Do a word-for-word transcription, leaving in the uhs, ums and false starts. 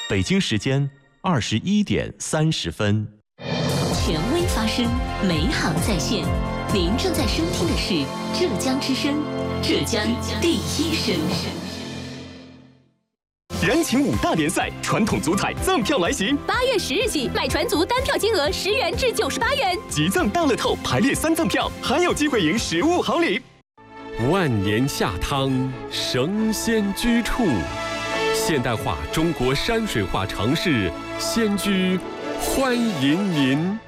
北京时间二十一点三十分。 权威发声，美好在线。您正在收听的是浙江之声，浙江第一声。 人情五大联赛，传统足彩赠票来袭。 八月十日起，买船足单票金额十元至九十八元， 即赠大乐透排列三赠票，还有机会赢实物好礼。 万年下汤，神仙居处。现代化中国山水画城市，仙居欢迎您。